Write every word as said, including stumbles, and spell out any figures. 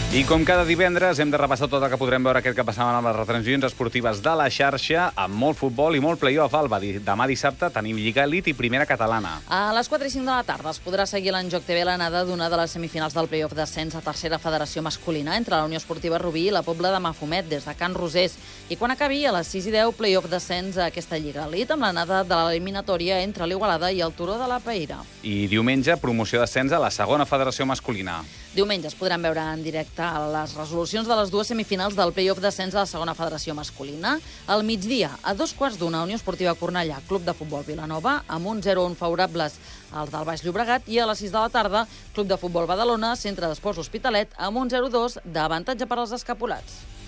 I com cada divendres hem de repassar tot el que podrem veure aquest cap de setmana amb les retransmissions esportives de la xarxa, amb molt futbol i molt play-off. Alba, demà dissabte tenim Lliga Elite i Primera Catalana. A les quatre i cinc de la tarda es podrà seguir l'Enjoc T V l'anada d'una de les semifinals del play-off d'ascens a tercera federació masculina entre la Unió Esportiva Rubí i la Pobla de Mafumet des de Can Rosés. I quan acabi, a les sis i deu, play-off d'ascens a aquesta Lliga Elite amb l'anada de l'eliminatòria entre l'Igualada i el Turó de la Peira. I diumenge, promoció d'ascens a la segona federació masculina. Diumenge es podran veure en directe les resolucions de les dues semifinals del play-off d'ascens a la segona federació masculina. Al migdia, a dos quarts d'una, Unió Esportiva Cornellà, Club de Futbol Vilanova, amb un zero a un favorables als del Baix Llobregat, i a les sis de la tarda, Club de Futbol Badalona, Centre d'Esports Hospitalet, amb un zero a dos d'avantatge per als escapulats.